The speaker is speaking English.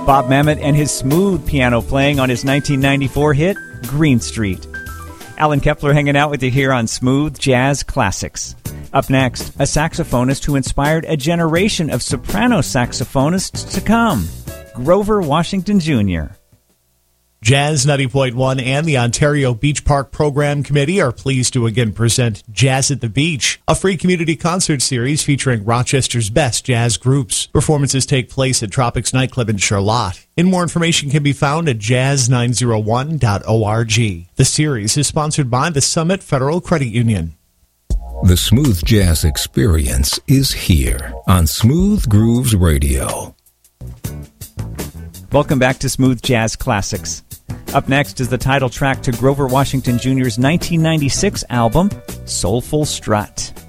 Bob Mamet and his smooth piano playing on his 1994 hit, Green Street. Alan Kepler hanging out with you here on Smooth Jazz Classics. Up next, a saxophonist who inspired a generation of soprano saxophonists to come, Grover Washington Jr. Jazz 90.1 and the Ontario Beach Park Program Committee are pleased to again present Jazz at the Beach, a free community concert series featuring Rochester's best jazz groups. Performances take place at Tropics Nightclub in Charlotte. And more information can be found at jazz901.org. The series is sponsored by the Summit Federal Credit Union. The Smooth Jazz Experience is here on Smooth Grooves Radio. Welcome back to Smooth Jazz Classics. Up next is the title track to Grover Washington Jr.'s 1996 album, Soulful Strut.